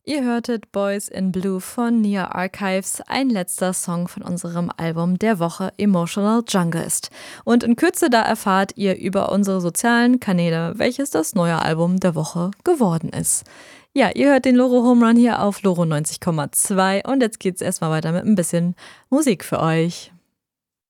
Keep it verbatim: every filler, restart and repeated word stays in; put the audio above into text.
Ihr hörtet Boys in Blue von Nia Archives, ein letzter Song von unserem Album der Woche Emotional Jungleist. Und in Kürze da erfahrt ihr über unsere sozialen Kanäle, welches das neue Album der Woche geworden ist. Ja, ihr hört den Loro Home Run hier auf Loro neunzig Komma zwei und jetzt geht's erstmal weiter mit ein bisschen Musik für euch.